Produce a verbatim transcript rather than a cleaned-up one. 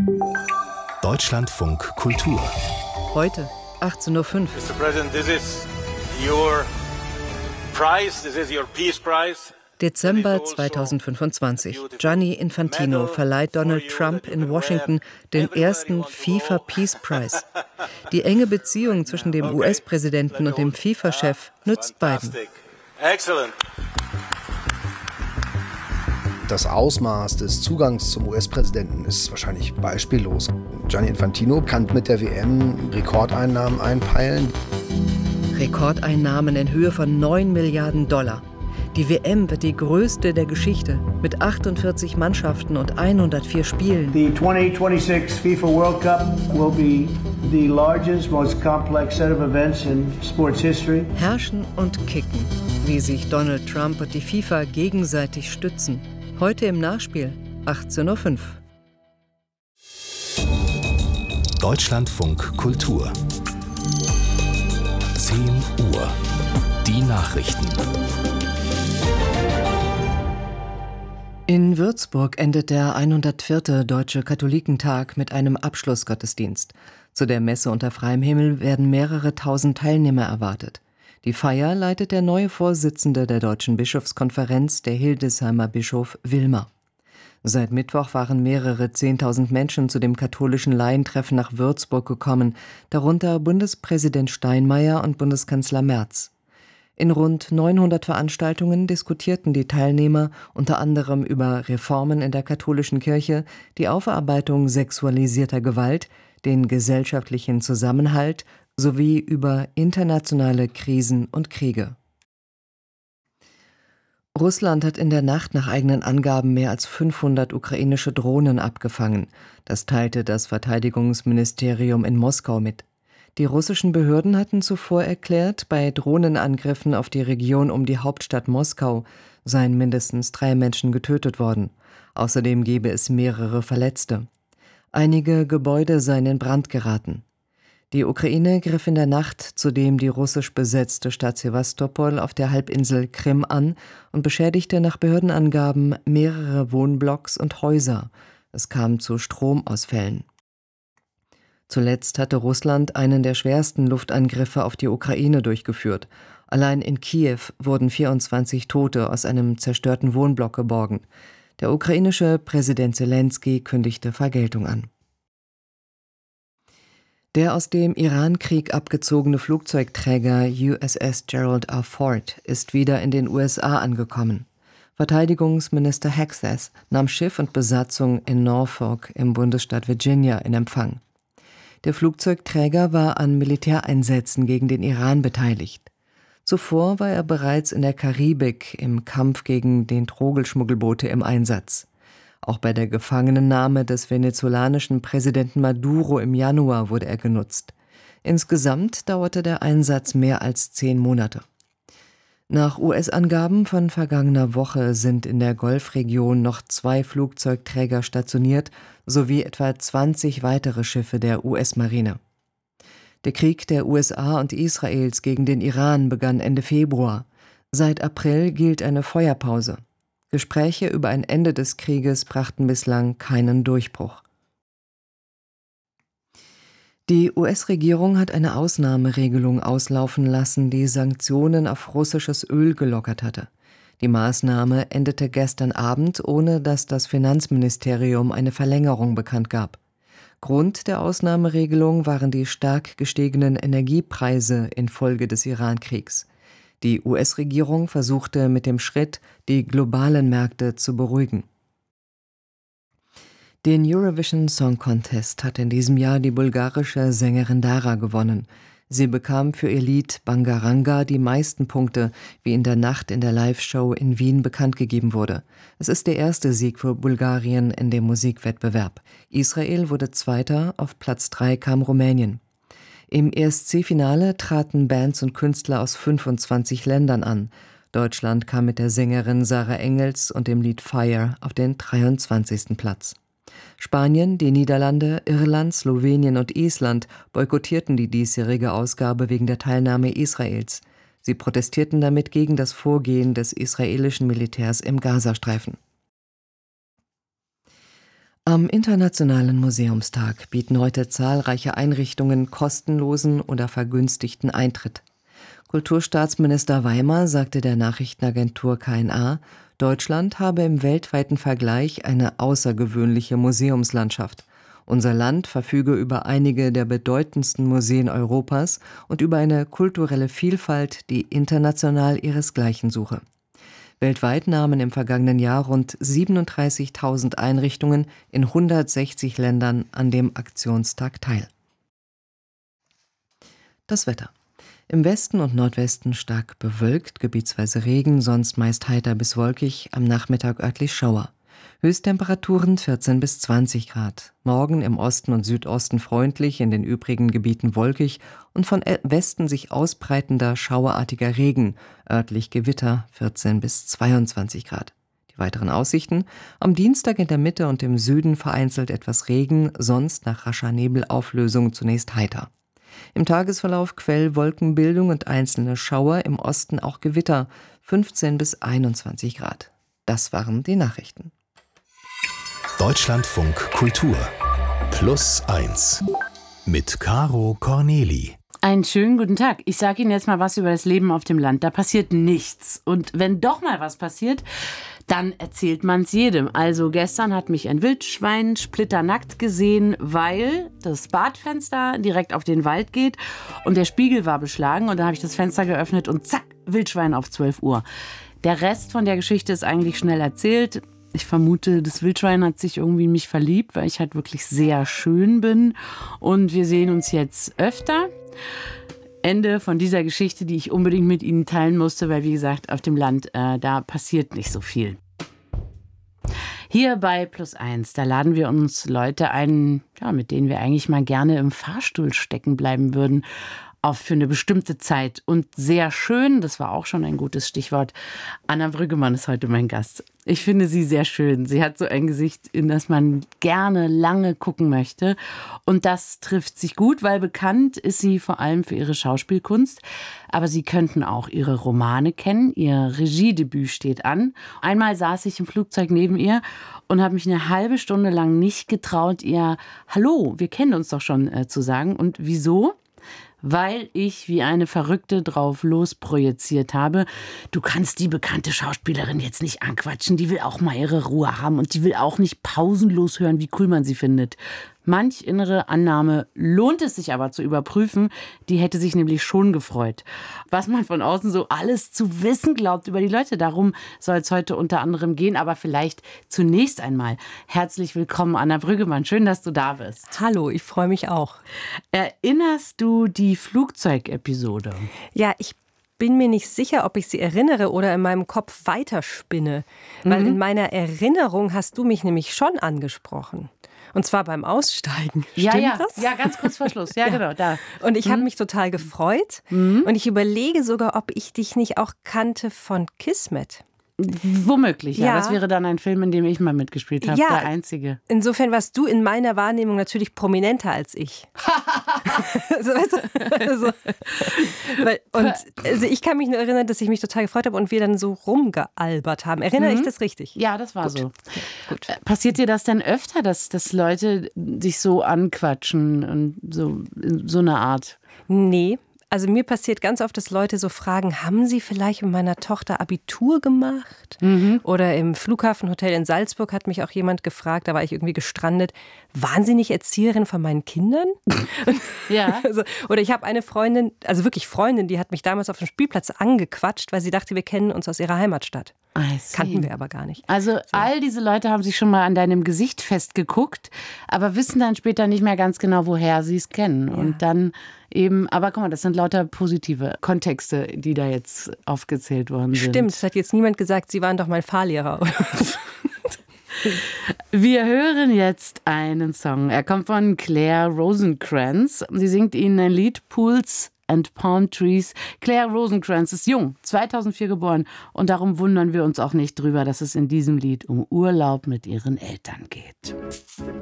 Deutschlandfunk Kultur. Heute, achtzehn Uhr fünf. Mister President, this is your prize, this is your peace prize. Dezember zweitausendfünfundzwanzig. Gianni Infantino verleiht Donald Trump in Washington den ersten FIFA Peace Prize. Die enge Beziehung zwischen dem U S-Präsidenten und dem FIFA-Chef nützt beiden. Excellent. Das Ausmaß des Zugangs zum U S-Präsidenten ist wahrscheinlich beispiellos. Gianni Infantino kann mit der W M Rekordeinnahmen einpeilen. Rekordeinnahmen in Höhe von neun Milliarden Dollar. Die W M wird die größte der Geschichte mit achtundvierzig Mannschaften und hundertvier Spielen. The twenty twenty-six FIFA World Cup will be the largest, most complex set of events in sports history. Herrschen und kicken, wie sich Donald Trump und die FIFA gegenseitig stützen. Heute im Nachspiel, achtzehn Uhr fünf. Deutschlandfunk Kultur. zehn Uhr. Die Nachrichten. In Würzburg endet der hundertvierte Deutsche Katholikentag mit einem Abschlussgottesdienst. Zu der Messe unter freiem Himmel werden mehrere tausend Teilnehmer erwartet. Die Feier leitet der neue Vorsitzende der Deutschen Bischofskonferenz, der Hildesheimer Bischof Wilmer. Seit Mittwoch waren mehrere zehntausend Menschen zu dem katholischen Laientreffen nach Würzburg gekommen, darunter Bundespräsident Steinmeier und Bundeskanzler Merz. In rund neunhundert Veranstaltungen diskutierten die Teilnehmer unter anderem über Reformen in der katholischen Kirche, die Aufarbeitung sexualisierter Gewalt, den gesellschaftlichen Zusammenhalt sowie über internationale Krisen und Kriege. Russland hat in der Nacht nach eigenen Angaben mehr als fünfhundert ukrainische Drohnen abgefangen. Das teilte das Verteidigungsministerium in Moskau mit. Die russischen Behörden hatten zuvor erklärt, bei Drohnenangriffen auf die Region um die Hauptstadt Moskau seien mindestens drei Menschen getötet worden. Außerdem gebe es mehrere Verletzte. Einige Gebäude seien in Brand geraten. Die Ukraine griff in der Nacht zudem die russisch besetzte Stadt Sewastopol auf der Halbinsel Krim an und beschädigte nach Behördenangaben mehrere Wohnblocks und Häuser. Es kam zu Stromausfällen. Zuletzt hatte Russland einen der schwersten Luftangriffe auf die Ukraine durchgeführt. Allein in Kiew wurden vierundzwanzig Tote aus einem zerstörten Wohnblock geborgen. Der ukrainische Präsident Selenskyj kündigte Vergeltung an. Der aus dem Irankrieg abgezogene Flugzeugträger U S S Gerald R. Ford ist wieder in den U S A angekommen. Verteidigungsminister Hegseth nahm Schiff und Besatzung in Norfolk im Bundesstaat Virginia in Empfang. Der Flugzeugträger war an Militäreinsätzen gegen den Iran beteiligt. Zuvor war er bereits in der Karibik im Kampf gegen den Drogenschmuggelboote im Einsatz. Auch bei der Gefangennahme des venezolanischen Präsidenten Maduro im Januar wurde er genutzt. Insgesamt dauerte der Einsatz mehr als zehn Monate. Nach U S-Angaben von vergangener Woche sind in der Golfregion noch zwei Flugzeugträger stationiert, sowie etwa zwanzig weitere Schiffe der U S-Marine. Der Krieg der U S A und Israels gegen den Iran begann Ende Februar. Seit April gilt eine Feuerpause. Gespräche über ein Ende des Krieges brachten bislang keinen Durchbruch. Die U S-Regierung hat eine Ausnahmeregelung auslaufen lassen, die Sanktionen auf russisches Öl gelockert hatte. Die Maßnahme endete gestern Abend, ohne dass das Finanzministerium eine Verlängerung bekannt gab. Grund der Ausnahmeregelung waren die stark gestiegenen Energiepreise infolge des Irankriegs. Die U S-Regierung versuchte mit dem Schritt, die globalen Märkte zu beruhigen. Den Eurovision Song Contest hat in diesem Jahr die bulgarische Sängerin Dara gewonnen. Sie bekam für ihr Lied Bangaranga die meisten Punkte, wie in der Nacht in der Live-Show in Wien bekannt gegeben wurde. Es ist der erste Sieg für Bulgarien in dem Musikwettbewerb. Israel wurde Zweiter, auf Platz drei kam Rumänien. Im E S C-Finale traten Bands und Künstler aus fünfundzwanzig Ländern an. Deutschland kam mit der Sängerin Sarah Engels und dem Lied Fire auf den dreiundzwanzigsten Platz. Spanien, die Niederlande, Irland, Slowenien und Island boykottierten die diesjährige Ausgabe wegen der Teilnahme Israels. Sie protestierten damit gegen das Vorgehen des israelischen Militärs im Gazastreifen. Am Internationalen Museumstag bieten heute zahlreiche Einrichtungen kostenlosen oder vergünstigten Eintritt. Kulturstaatsminister Weimer sagte der Nachrichtenagentur K N A, Deutschland habe im weltweiten Vergleich eine außergewöhnliche Museumslandschaft. Unser Land verfüge über einige der bedeutendsten Museen Europas und über eine kulturelle Vielfalt, die international ihresgleichen suche. Weltweit nahmen im vergangenen Jahr rund siebenunddreißigtausend Einrichtungen in hundertsechzig Ländern an dem Aktionstag teil. Das Wetter. Im Westen und Nordwesten stark bewölkt, gebietsweise Regen, sonst meist heiter bis wolkig, am Nachmittag örtlich Schauer. Höchsttemperaturen vierzehn bis zwanzig Grad. Morgen im Osten und Südosten freundlich, in den übrigen Gebieten wolkig und von Westen sich ausbreitender schauerartiger Regen, örtlich Gewitter vierzehn bis zweiundzwanzig Grad. Die weiteren Aussichten: am Dienstag in der Mitte und im Süden vereinzelt etwas Regen, sonst nach rascher Nebelauflösung zunächst heiter. Im Tagesverlauf Quellwolkenbildung und einzelne Schauer, im Osten auch Gewitter, fünfzehn bis einundzwanzig Grad. Das waren die Nachrichten. Deutschlandfunk Kultur Plus eins mit Caro Corneli. Einen schönen guten Tag. Ich sage Ihnen jetzt mal was über das Leben auf dem Land. Da passiert nichts. Und wenn doch mal was passiert, dann erzählt man es jedem. Also gestern hat mich ein Wildschwein splitternackt gesehen, weil das Badfenster direkt auf den Wald geht und der Spiegel war beschlagen. Und da habe ich das Fenster geöffnet und zack, Wildschwein auf zwölf Uhr. Der Rest von der Geschichte ist eigentlich schnell erzählt. Ich vermute, das Wildschwein hat sich irgendwie in mich verliebt, weil ich halt wirklich sehr schön bin. Und wir sehen uns jetzt öfter. Ende von dieser Geschichte, die ich unbedingt mit Ihnen teilen musste, weil, wie gesagt, auf dem Land, äh, da passiert nicht so viel. Hier bei Plus eins, da laden wir uns Leute ein, ja, mit denen wir eigentlich mal gerne im Fahrstuhl stecken bleiben würden. Auch für eine bestimmte Zeit. Und sehr schön, das war auch schon ein gutes Stichwort, Anna Brüggemann ist heute mein Gast. Ich finde sie sehr schön. Sie hat so ein Gesicht, in das man gerne lange gucken möchte. Und das trifft sich gut, weil bekannt ist sie vor allem für ihre Schauspielkunst. Aber Sie könnten auch ihre Romane kennen. Ihr Regiedebüt steht an. Einmal saß ich im Flugzeug neben ihr und habe mich eine halbe Stunde lang nicht getraut, ihr Hallo, wir kennen uns doch schon äh, zu sagen. Und wieso? Weil ich wie eine Verrückte drauf losprojiziert habe. Du kannst die bekannte Schauspielerin jetzt nicht anquatschen, die will auch mal ihre Ruhe haben und die will auch nicht pausenlos hören, wie cool man sie findet. Manch innere Annahme lohnt es sich aber zu überprüfen, die hätte sich nämlich schon gefreut. Was man von außen so alles zu wissen glaubt über die Leute, darum soll es heute unter anderem gehen, aber vielleicht zunächst einmal herzlich willkommen, Anna Brüggemann, schön, dass du da bist. Hallo, ich freue mich auch. Erinnerst du die Flugzeugepisode? Ja, ich bin mir nicht sicher, ob ich sie erinnere oder in meinem Kopf weiterspinne, weil mhm. in meiner Erinnerung hast du mich nämlich schon angesprochen. Und zwar beim Aussteigen. Ja, Stimmt ja, das? ja, ganz kurz vor Schluss. Ja, ja. Genau, da. Und ich mhm. habe mich total gefreut. Mhm. Und ich überlege sogar, ob ich dich nicht auch kannte von Kismet. Womöglich, ja. Ja. Das wäre dann ein Film, in dem ich mal mitgespielt habe, Ja. der einzige. Insofern warst du in meiner Wahrnehmung natürlich prominenter als ich. also, weißt du, also, weil, und also ich kann mich nur erinnern, dass ich mich total gefreut habe und wir dann so rumgealbert haben. Erinnere Mhm. ich das richtig? Ja, das war Gut. so. Gut. Passiert dir das denn öfter, dass, dass Leute sich so anquatschen und so in so eine Art? Nee. Also mir passiert ganz oft, dass Leute so fragen, haben Sie vielleicht mit meiner Tochter Abitur gemacht? Mhm. Oder im Flughafenhotel in Salzburg hat mich auch jemand gefragt, da war ich irgendwie gestrandet, waren Sie nicht Erzieherin von meinen Kindern? Ja. Also, oder ich habe eine Freundin, also wirklich Freundin, die hat mich damals auf dem Spielplatz angequatscht, weil sie dachte, wir kennen uns aus ihrer Heimatstadt. I see. Kannten wir aber gar nicht. Also so. All diese Leute haben sich schon mal an deinem Gesicht festgeguckt, aber wissen dann später nicht mehr ganz genau, woher sie es kennen. Ja. Und dann eben, aber guck mal, das sind lauter positive Kontexte, die da jetzt aufgezählt worden sind. Stimmt, es hat jetzt niemand gesagt, Sie waren doch mein Fahrlehrer. Wir hören jetzt einen Song. Er kommt von Claire Rosenkranz. Sie singt Ihnen ein Lied, Pools and Palm Trees. Claire Rosenkranz ist jung, zweitausendvier geboren. Und darum wundern wir uns auch nicht drüber, dass es in diesem Lied um Urlaub mit ihren Eltern geht.